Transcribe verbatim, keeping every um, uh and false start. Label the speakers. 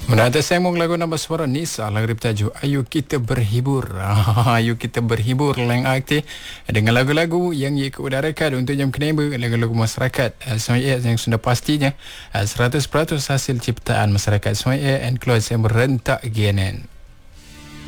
Speaker 1: Menata sembung lagu nama suara Nisa lagu bertajuk Ayo Kita Berhibur. Ayo kita berhibur lang aktif dengan lagu-lagu yang ikut udarakan untuk jam kenema, lagu-lagu masyarakat Sungai yang sudah pastinya seratus peratus hasil ciptaan masyarakat Sungai and Close yang berentak G N N.